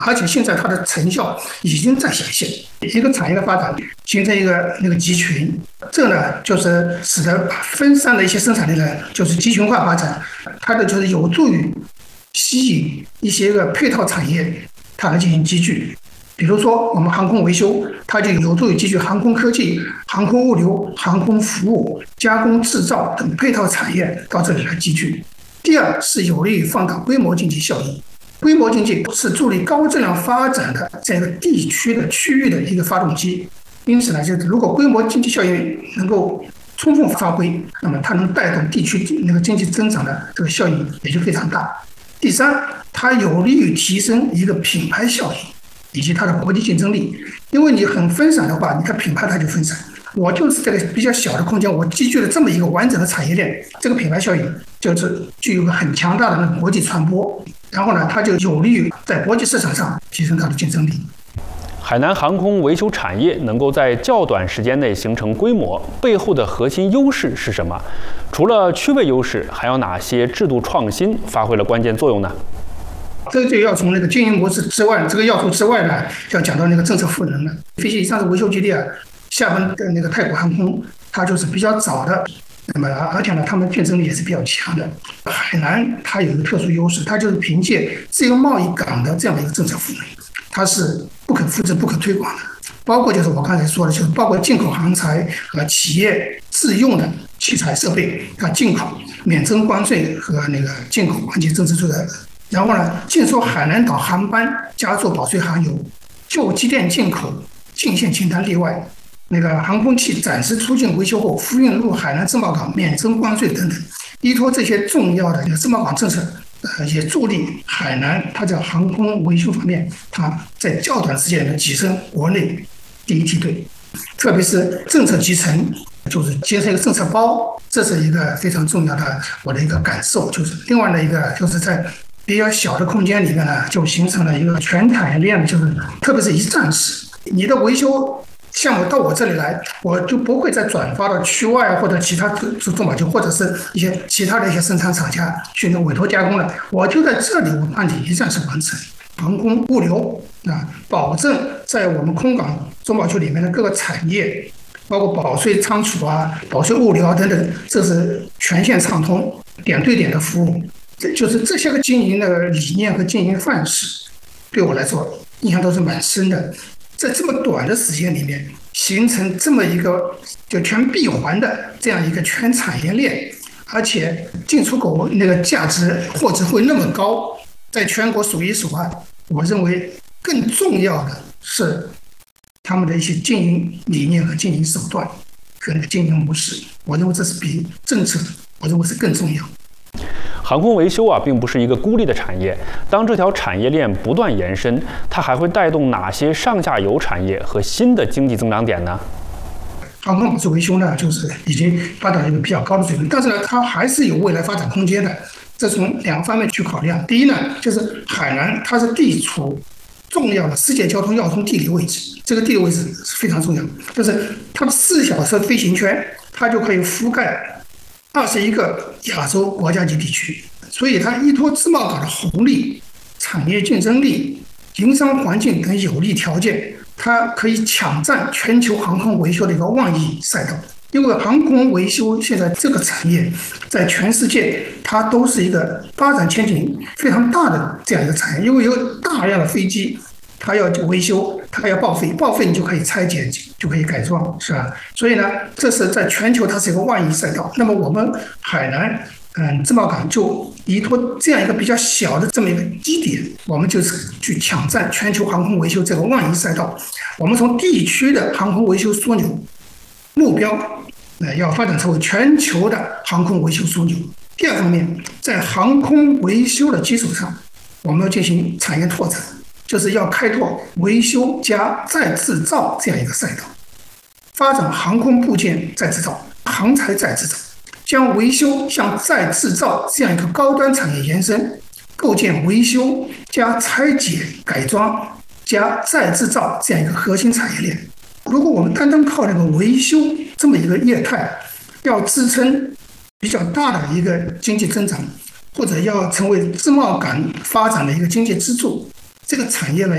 而且现在它的成效已经在显现。一个产业的发展形成一个集群，这呢就是使得分散的一些生产力呢就是集群化发展，它的就是有助于吸引一些个配套产业它来进行集聚。比如说我们航空维修，它就有助于集聚航空科技、航空物流、航空服务、加工制造等配套产业到这里来集聚。第二是有利于放大规模经济效益。规模经济是助力高质量发展的这样一个地区的区域的一个发动机，因此呢，就是如果规模经济效益能够充分发挥，那么它能带动地区经济增长的这个效益也就非常大。第三，它有利于提升一个品牌效益以及它的国际竞争力，因为你很分散的话，你看品牌它就分散。我就是这个比较小的空间，我集聚了这么一个完整的产业链，这个品牌效应就是具有个很强大的国际传播，然后呢，它就有利于在国际市场上提升它的竞争力。 海南航空维修产业能够在较短时间内形成规模，背后的核心优势是什么？除了区位优势，还有哪些制度创新发挥了关键作用呢？ 这就要从经营模式之外，这个要素之外呢，要讲到政策赋能了。飞机以上的维修基地啊，厦门的泰国航空，它就是比较早的，那么而且呢，他们竞争力也是比较强的。海南它有一个特殊优势，它就是凭借自由贸易港的这样的一个政策赋能，它是不可复制、不可推广的。包括就是我刚才说的，就是包括进口航材和企业自用的器材设备啊，进口免征关税和进口环节政策的。然后呢，禁收海南岛航班加注保税航油，就机电进口进线清单例外。航空器暂时出境维修后复运入海南自贸港免征关税等等，依托这些重要的自贸港政策，也助力海南它在航空维修方面，它在较短时间内跻身国内第一梯队。特别是政策集成，就是形成一个政策包，这是一个非常重要的我的一个感受。就是另外的一个，就是在比较小的空间里面呢，就形成了一个全产业链，就是特别是一站式，你的维修项目到我这里来，我就不会再转发到区外或者其他中保局或者是一些其他的一些生产厂家去委托加工了，我就在这里我帮你一站式完成航空物流啊，保证在我们空港中保区里面的各个产业，包括保税仓储啊、保税物流啊等等，这是全线畅通、点对点的服务。这就是这些个经营的理念和经营范式，对我来说印象都是蛮深的。在这么短的时间里面，形成这么一个就全闭环的这样一个全产业链，而且进出口价值货值会那么高，在全国数一数二。我认为更重要的是他们的一些经营理念和经营手段和经营模式，我认为这是比政策，我认为是更重要。 航空维修并不是一个孤立的产业，当这条产业链不断延伸，它还会带动哪些上下游产业和新的经济增长点呢？ 航空保税维修呢，就是已经发展了一个比较高的水平，但是呢，它还是有未来发展空间的。这从两个方面去考量。第一呢，就是海南它是地处重要的世界交通要冲地理位置，这个地理位置是非常重要的，就是它的4小时飞行圈，它就可以覆盖21个亚洲国家级地区，所以它依托自贸港的红利、产业竞争力、营商环境等有利条件，它可以抢占全球航空维修的一个万亿赛道。因为航空维修现在这个产业在全世界它都是一个发展前景非常大的这样一个产业，因为有大量的飞机它要维修，它要报废，报废你就可以拆解，就可以改装，是吧？所以呢，这是在全球它是一个万亿赛道。那么我们海南自贸港就依托这样一个比较小的这么一个基点，我们就是去抢占全球航空维修这个万亿赛道。我们从地区的航空维修枢纽目标要发展成为全球的航空维修枢纽。第二方面，在航空维修的基础上，我们要进行产业拓展，就是要开拓维修加再制造这样一个赛道，发展航空部件再制造、航材再制造，将维修向再制造这样一个高端产业延伸，构建维修加拆解改装加再制造这样一个核心产业链。如果我们单靠维修这么一个业态，要支撑比较大的一个经济增长，或者要成为自贸港发展的一个经济支柱，这个产业呢